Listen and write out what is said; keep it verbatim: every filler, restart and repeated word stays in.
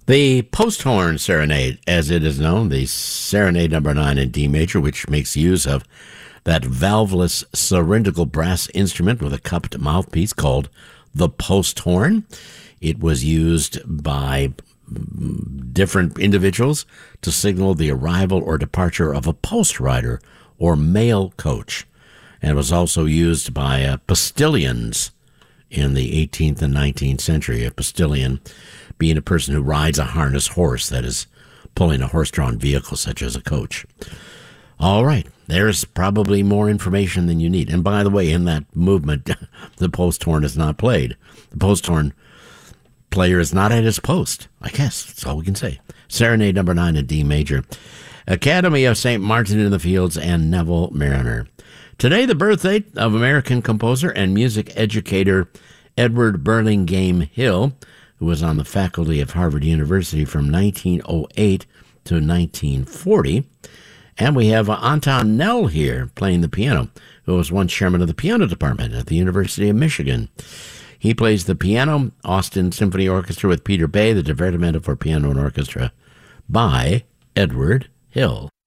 The Post Horn Serenade, as it is known, the Serenade number nine in D major, which makes use of that valveless cylindrical brass instrument with a cupped mouthpiece called the post horn. It was used by different individuals to signal the arrival or departure of a post rider or mail coach, and was also used by uh, postilions in the eighteenth and nineteenth century. A postilion being a person who rides a harnessed horse, that is, pulling a horse-drawn vehicle such as a coach. All right, there's probably more information than you need. And by the way, in that movement, the post horn is not played. The post horn player is not at his post. I guess that's all we can say. Serenade number nine in D major. Academy of Saint Martin in the Fields and Neville Mariner. Today, the birthday of American composer and music educator Edward Burlingame Hill, who was on the faculty of Harvard University from nineteen oh eight to nineteen forty. And we have Anton Nell here playing the piano, who was once chairman of the piano department at the University of Michigan. He plays the piano, Austin Symphony Orchestra with Peter Bay, the Divertimento for Piano and Orchestra by Edward Hill.